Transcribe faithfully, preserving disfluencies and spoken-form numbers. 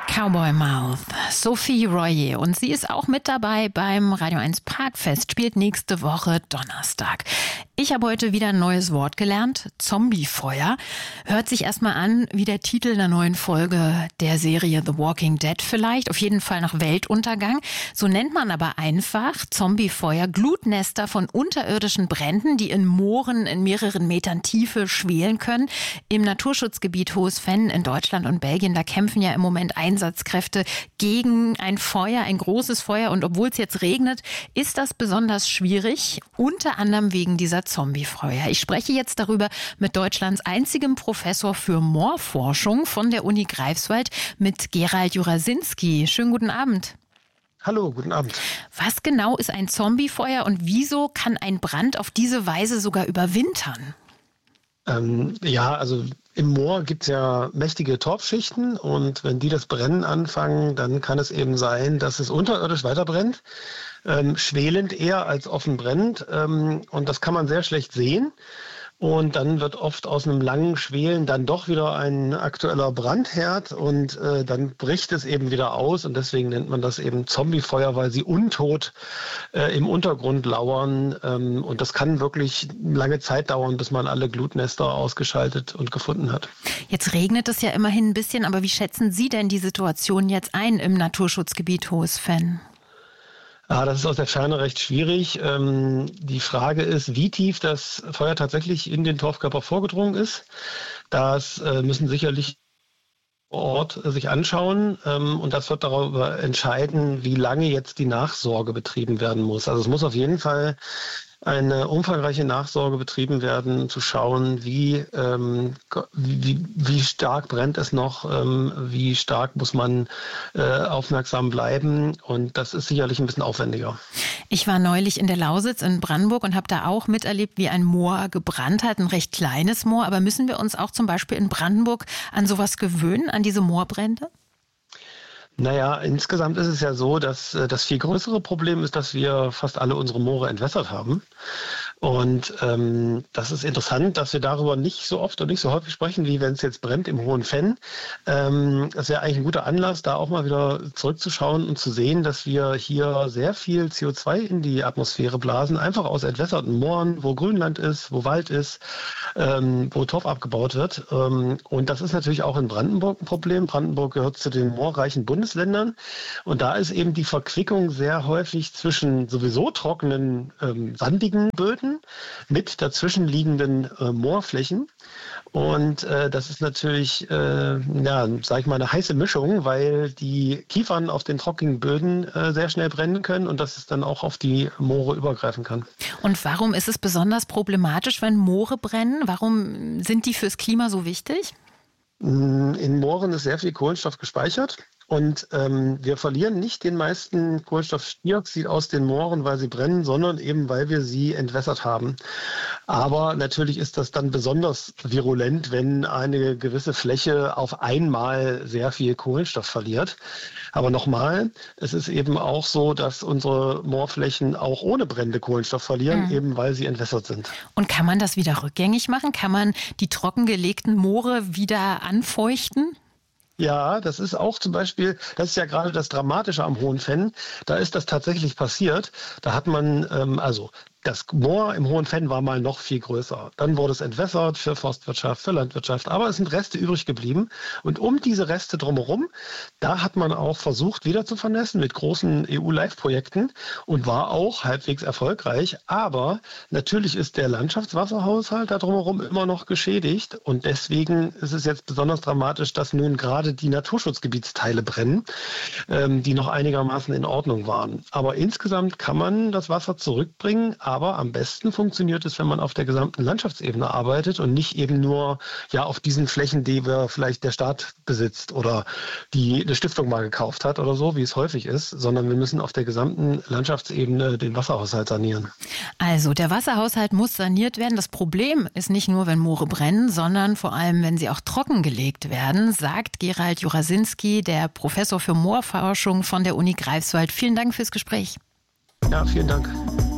Cowboy Mouth, Sophie Royer. Und sie ist auch mit dabei beim Radio eins Parkfest, spielt nächste Woche Donnerstag. Ich habe heute wieder ein neues Wort gelernt, Zombiefeuer. Hört sich erstmal an wie der Titel einer neuen Folge der Serie The Walking Dead vielleicht, auf jeden Fall nach Weltuntergang. So nennt man aber einfach Zombiefeuer, Glutnester von unterirdischen Bränden, die in Mooren in mehreren Metern Tiefe schwelen können. Im Naturschutzgebiet Hohes Venn in Deutschland und Belgien, da kämpfen ja im Moment Einsatzkräfte gegen ein Feuer, ein großes Feuer. Und obwohl es jetzt regnet, ist das besonders schwierig, unter anderem wegen dieser Zombiefeuer. Ich spreche jetzt darüber mit Deutschlands einzigem Professor für Moorforschung von der Uni Greifswald, mit Gerald Jurasinski. Schönen guten Abend. Hallo, guten Abend. Was genau ist ein Zombiefeuer und wieso kann ein Brand auf diese Weise sogar überwintern? Ähm, ja, also im Moor gibt es ja mächtige Torfschichten und wenn die das Brennen anfangen, dann kann es eben sein, dass es unterirdisch weiter brennt, ähm, schwelend eher als offen brennend, ähm, und das kann man sehr schlecht sehen. Und dann wird oft aus einem langen Schwelen dann doch wieder ein aktueller Brandherd und äh, dann bricht es eben wieder aus und deswegen nennt man das eben Zombiefeuer, weil sie untot äh, im Untergrund lauern, ähm, und das kann wirklich lange Zeit dauern, bis man alle Glutnester ausgeschaltet und gefunden hat. Jetzt regnet es ja immerhin ein bisschen, aber wie schätzen Sie denn die Situation jetzt ein im Naturschutzgebiet Hohes Venn? Ja, das ist aus der Ferne recht schwierig. Ähm, die Frage ist, wie tief das Feuer tatsächlich in den Torfkörper vorgedrungen ist. Das äh, müssen sicherlich vor Ort äh, sich anschauen. Ähm, und das wird darüber entscheiden, wie lange jetzt die Nachsorge betrieben werden muss. Also es muss auf jeden Fall eine umfangreiche Nachsorge betrieben werden, zu schauen, wie, ähm, wie, wie stark brennt es noch, ähm, wie stark muss man äh, aufmerksam bleiben. Und das ist sicherlich ein bisschen aufwendiger. Ich war neulich in der Lausitz in Brandenburg und habe da auch miterlebt, wie ein Moor gebrannt hat, ein recht kleines Moor. Aber müssen wir uns auch zum Beispiel in Brandenburg an sowas gewöhnen, an diese Moorbrände? Naja, insgesamt ist es ja so, dass das viel größere Problem ist, dass wir fast alle unsere Moore entwässert haben. Und ähm, das ist interessant, dass wir darüber nicht so oft und nicht so häufig sprechen, wie wenn es jetzt brennt im Hohen Venn. Ähm, das wäre eigentlich ein guter Anlass, da auch mal wieder zurückzuschauen und zu sehen, dass wir hier sehr viel C O zwei in die Atmosphäre blasen, einfach aus entwässerten Mooren, wo Grünland ist, wo Wald ist, ähm, wo Torf abgebaut wird. Ähm, und das ist natürlich auch in Brandenburg ein Problem. Brandenburg gehört zu den moorreichen Bundesländern. Und da ist eben die Verquickung sehr häufig zwischen sowieso trockenen, ähm, sandigen Böden mit dazwischenliegenden äh, Moorflächen. Und äh, das ist natürlich, äh, ja, sag ich mal, eine heiße Mischung, weil die Kiefern auf den trockenen Böden äh, sehr schnell brennen können und dass es dann auch auf die Moore übergreifen kann. Und warum ist es besonders problematisch, wenn Moore brennen? Warum sind die fürs Klima so wichtig? In Mooren ist sehr viel Kohlenstoff gespeichert. Und ähm, wir verlieren nicht den meisten Kohlenstoffdioxid aus den Mooren, weil sie brennen, sondern eben, weil wir sie entwässert haben. Aber natürlich ist das dann besonders virulent, wenn eine gewisse Fläche auf einmal sehr viel Kohlenstoff verliert. Aber nochmal, es ist eben auch so, dass unsere Moorflächen auch ohne Brände Kohlenstoff verlieren, mhm. eben weil sie entwässert sind. Und kann man das wieder rückgängig machen? Kann man die trockengelegten Moore wieder anfeuchten? Ja, das ist auch zum Beispiel, das ist ja gerade das Dramatische am Hohen Venn, da ist das tatsächlich passiert. Da hat man, ähm, also das Moor im Hohen Venn war mal noch viel größer. Dann wurde es entwässert für Forstwirtschaft, für Landwirtschaft, aber es sind Reste übrig geblieben. Und um diese Reste drumherum, da hat man auch versucht, wieder zu vernässen mit großen E U-Live-Projekten und war auch halbwegs erfolgreich. Aber natürlich ist der Landschaftswasserhaushalt da drumherum immer noch geschädigt. Und deswegen ist es jetzt besonders dramatisch, dass nun gerade die Naturschutzgebietsteile brennen, ähm, die noch einigermaßen in Ordnung waren. Aber insgesamt kann man das Wasser zurückbringen. Aber am besten funktioniert es, wenn man auf der gesamten Landschaftsebene arbeitet und nicht eben nur ja auf diesen Flächen, die wir vielleicht der Staat besitzt oder die eine Stiftung mal gekauft hat oder so, wie es häufig ist, sondern wir müssen auf der gesamten Landschaftsebene den Wasserhaushalt sanieren. Also der Wasserhaushalt muss saniert werden. Das Problem ist nicht nur, wenn Moore brennen, sondern vor allem, wenn sie auch trockengelegt werden, sagt Gerald Jurasinski, der Professor für Moorforschung von der Uni Greifswald. Vielen Dank fürs Gespräch. Ja, vielen Dank.